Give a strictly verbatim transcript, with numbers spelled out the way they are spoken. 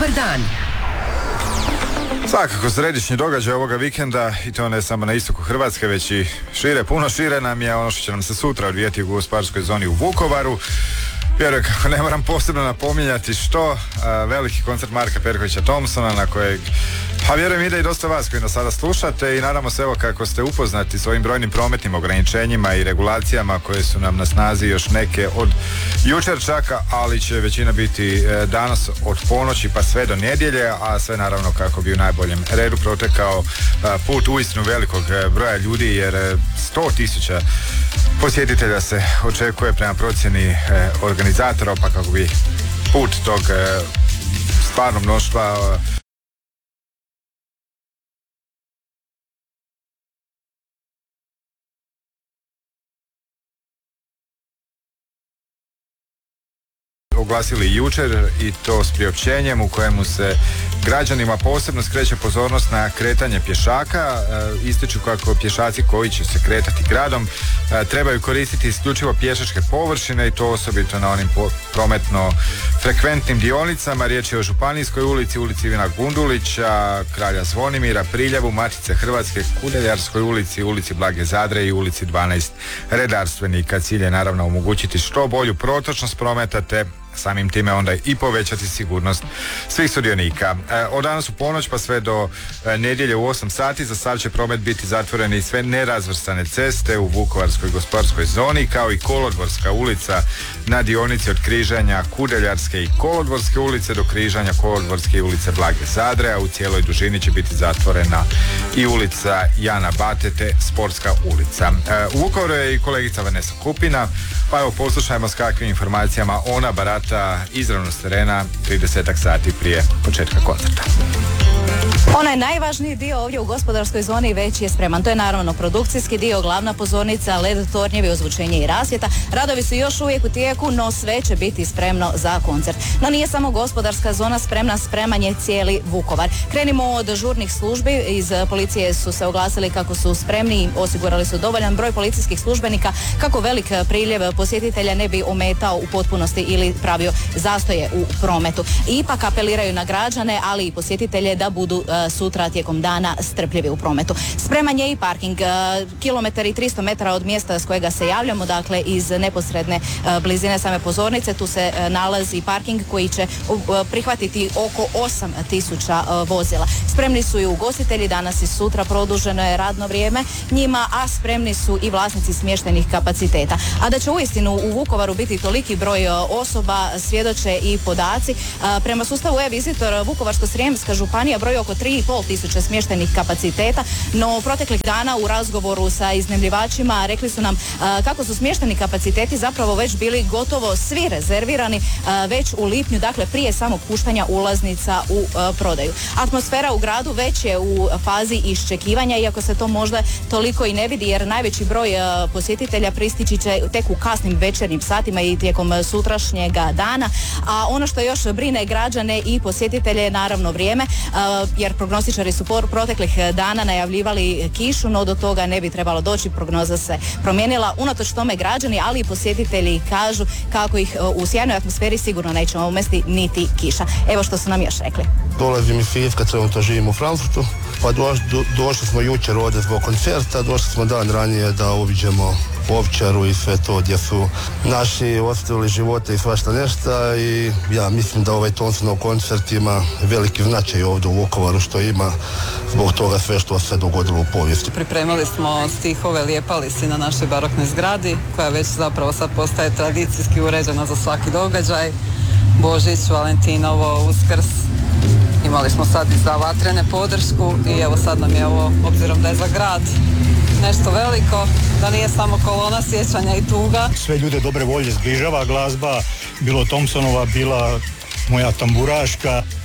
Dobar dan. Svakako središnji događaj ovoga vikenda, i to ne samo na istoku Hrvatske, već i šire, puno šire nam je ono što će nam se sutra odvijeti u gospodarskoj zoni u Vukovaru. Vjerujem kako ne moram posebno napominjati što, a, veliki koncert Marka Perkovića Thompsona na kojeg, pa vjerujem ide i dosta vas koji nas sada slušate, i nadamo se evo kako ste upoznati s ovim brojnim prometnim ograničenjima i regulacijama koje su nam na snazi, još neke od jučer čaka, ali će većina biti e, danas od ponoći pa sve do nedjelje, a sve naravno kako bi u najboljem redu protekao a, put uistinu velikog e, broja ljudi, jer e, sto tisuća posjetitelja se očekuje prema procjeni e, organizatora, pa kako bi put tog e, stvarnog mnoštva e, oglasili jučer, i to s priopćenjem u kojemu se građanima posebno skreće pozornost na kretanje pješaka. E, ističu kako pješaci koji će se kretati gradom e, trebaju koristiti isključivo pješačke površine, i to osobito na onim po, prometno frekventnim dionicama. Riječ je o Županijskoj ulici, ulici Ivana Gundulića, Kralja Zvonimira, Priljevu, Matice Hrvatske, Kudeljarskoj ulici, ulici Blage Zadre i ulici dvanaest redarstvenika. Cilj je naravno omogućiti što bolju protočnost prometa, te samim time onda i povećati sigurnost svih sudionika. E, od danas u ponoć pa sve do e, nedjelje u osam sati za sad će promet biti zatvoreni i sve nerazvrstane ceste u Vukovarskoj gospodarskoj zoni, kao i Kolodvorska ulica na dionici od križanja Kudeljarske i Kolodvorske ulice do križanja Kolodvorske i ulice Blage Zadre, a u cijeloj dužini će biti zatvorena i ulica Jana Bate te Sportska ulica. E, u Vukovaru je i kolegica Vanessa Kupina, pa evo poslušajmo s kakvim informacijama ona barata izravno s terena tridesetak sati prije početka koncerta. Onaj najvažniji dio ovdje u gospodarskoj zoni već je spreman. To je naravno produkcijski dio, glavna pozornica, led tornjevi, ozvučenje i rasvjeta. Radovi su još uvijek u tijeku, no sve će biti spremno za koncert. No nije samo gospodarska zona spremna, spreman je cijeli Vukovar. Krenimo od žurnih službi. Iz policije su se oglasili kako su spremni i osigurali su dovoljan broj policijskih službenika kako velik priljev posjetitelja ne bi ometao u potpunosti ili pravio zastoje u prometu. Ipak apeliraju na građane, ali i posjetitelje da budu uh, sutra tijekom dana strpljivi u prometu. Spreman je i parking, uh, kilometar i tristo metara od mjesta s kojega se javljamo, dakle iz neposredne uh, blizine same pozornice, tu se uh, nalazi parking koji će uh, prihvatiti oko osam tisuća uh, vozila. Spremni su i ugostitelji, danas i sutra produženo je radno vrijeme njima, a spremni su i vlasnici smještajnih kapaciteta. A da će uistinu u Vukovaru biti toliki broj uh, osoba svjedoče i podaci. Uh, prema sustavu e-Visitor, Vukovarsko-srijemska županija broji oko tri i pol tisuće smještajnih kapaciteta, no proteklih dana u razgovoru sa iznajmljivačima rekli su nam uh, kako su smještajni kapaciteti zapravo već bili gotovo svi rezervirani uh, već u lipnju, dakle prije samog puštanja ulaznica u uh, prodaju. Atmosfera u gradu već je u fazi iščekivanja, iako se to možda toliko i ne vidi, jer najveći broj uh, posjetitelja pristići će tek u kasnim večernjim satima i tijekom sutrašnjega dana, a ono što još brine građane i posjetitelje je naravno vrijeme, uh, jer prognostičari su por proteklih dana najavljivali kišu, no do toga ne bi trebalo doći, prognoza se promijenila. Unatoč tome građani, ali i posjetitelji kažu kako ih uh, u sjajnoj atmosferi sigurno neće omesti niti kiša. Evo što su nam još rekli. Dolazim iz Siljevska, trenutno živim u Frankfurtu, pa doš, do, došli smo jučer ovdje zbog koncerta, došli smo dan ranije da uviđemo Ovčaru i sve to gdje su naši ostavili živote i svašta nešto, i ja mislim da ovaj Thompsonov koncert ima veliki značaj ovdje u Vukovaru što ima zbog toga sve što se dogodilo u povijesti. Pripremili smo stihove Lijepali si na našoj baroknoj zgradi, koja već zapravo sad postaje tradicijski uređena za svaki događaj. Božić, Valentinovo, Uskrs. Imali smo sad i za vatrene podršku i evo sad nam je ovo, obzirom da je za grad nešto veliko, da nije samo kolona sjećanja i tuga. Sve ljude dobre volje zbližava glazba, bilo Thompsonova, bila moja tamburaška.